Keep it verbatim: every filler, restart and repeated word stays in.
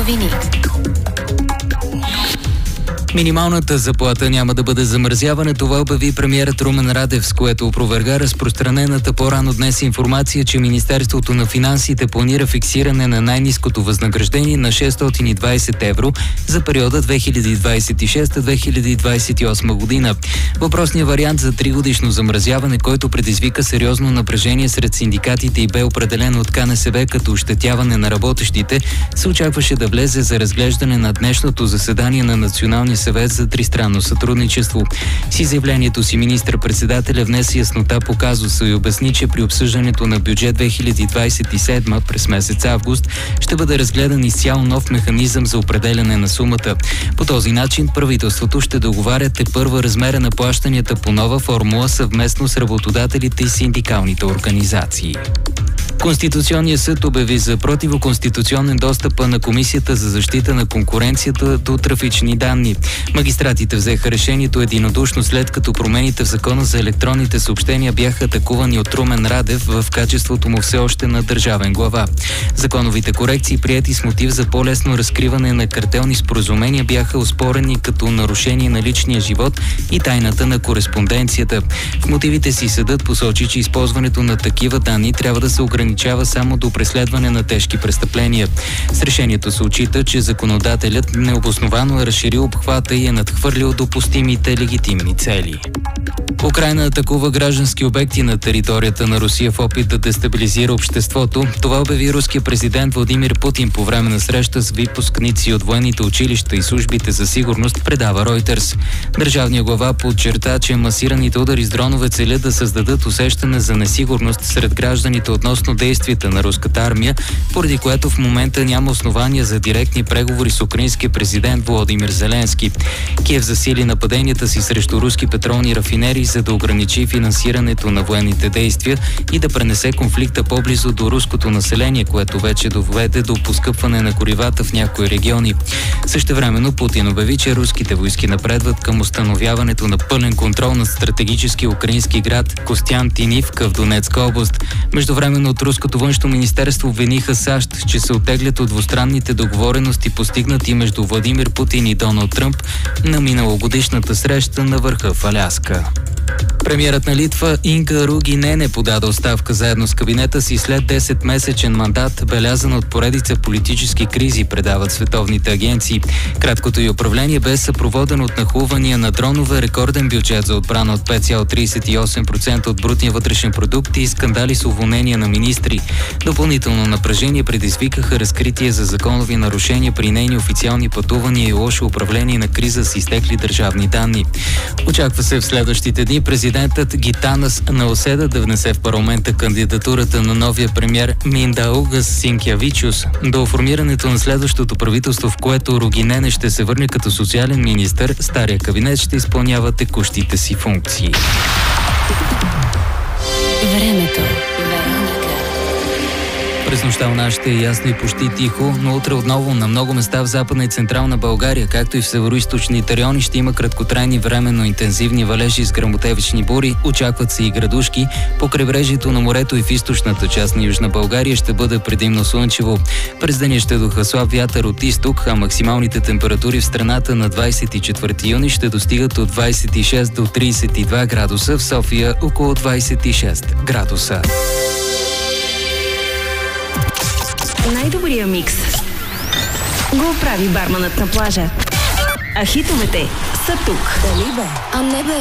новини. Минималната заплата няма да бъде замразяване, това обяви премиерът Румен Радев, с което опроверга разпространената по-рано днес информация, че Министерството на финансите планира фиксиране на най-ниското възнаграждение на шестстотин и двадесет евро за периода две хиляди двадесет и шеста - две хиляди двадесет и осма година. Въпросният вариант за тригодишно замразяване, който предизвика сериозно напрежение сред синдикатите и бе определен от К Н С Б като ощетяване на работещите, се очакваше да влезе за разглеждане на днешното заседание на Националния съвет за тристранно сътрудничество. С изявлението си министър-председателя внесе яснота по казуса и обясни, че при обсъждането на бюджет две хиляди двадесет и седма през месец август ще бъде разгледан изцяло нов механизъм за определяне на сумата. По този начин правителството ще договаря тепърва размера на плащанията по нова формула съвместно с работодателите и синдикалните организации. Конституционният съд обяви за противоконституционен достъпа на Комисията за защита на конкуренцията до трафични данни. Магистратите взеха решението единодушно, след като промените в Закона за електронните съобщения бяха атакувани от Румен Радев в качеството му все още на държавен глава. Законовите корекции, приети с мотив за по-лесно разкриване на картелни споразумения, бяха оспорени като нарушение на личния живот и тайната на кореспонденцията. В мотивите си съдът посочи, че използването на такива данни трябва да се ограничава само до преследване на тежки престъпления. С решението се отчита, че законодателят необосновано е разширил обхвата и е надхвърлил допустимите легитимни цели. Украйна атакува граждански обекти на територията на Русия в опит да дестабилизира обществото. Това обяви руския президент Владимир Путин по време на среща с выпускници от военните училища и службите за сигурност, предава Ройтерс. Държавният глава подчерта, че масираните удари с дронове целят да създадат усещане за несигурност сред гражданите относно действията на руската армия, поради което в момента няма основания за директни преговори с украинския президент Володимир Зеленски. Киев засили нападенията си срещу руски петролни рафинерии, за да ограничи финансирането на военните действия и да пренесе конфликта по-близо до руското население, което вече доведе до поскъпване на горивата в някои региони. Същевременно Путин обяви, че руските войски напредват към установяването на пълен контрол над стратегически украински град Костянтинивка в Донецка област. Междувременно от руското външно министерство обвиниха САЩ, че се оттеглят от двустранните договорености, постигнати между Владимир Путин и Доналд Тръмп на миналогодишната среща на върха в Аляска. Премиерът на Литва Инга Ругинене подаде оставка заедно с кабинета си след десетмесечен мандат, белязан от поредица политически кризи, предават световните агенции. Краткото й управление бе съпроводено от нахлувания на дронове, рекорден бюджет за отбрана от пет цяло тридесет и осем процента от брутния вътрешен продукт и скандали с уволнения на министри. Допълнително напрежение предизвикаха разкритие за законови нарушения при нейни официални пътувания и лошо управление на криза с изтекли държавни данни. Очаква се в следващите дни президентът Гитанас Науседа да внесе в парламента кандидатурата на новия премиер Миндаугас Синкявичус. До формирането на следващото правителство, в което Ругинене ще се върне като социален министър, стария кабинет ще изпълнява текущите си функции. Времето. През нощта у нас ще е ясно и почти тихо, но утре отново на много места в Западна и Централна България, както и в североизточните райони, ще има краткотрайни временно интензивни валежи с гръмотевични бури. Очакват се и градушки. По крайбрежието на морето и в източната част на Южна България ще бъде предимно слънчево. През деня ще духа слаб вятър от изток, а максималните температури в страната на двадесет и четвърти юни ще достигат от двадесет и шест до тридесет и два градуса, в София около двадесет и шест градуса. Най-добрия микс го прави барманът на плажа. А хитовете са тук. Дали бе? А не бе.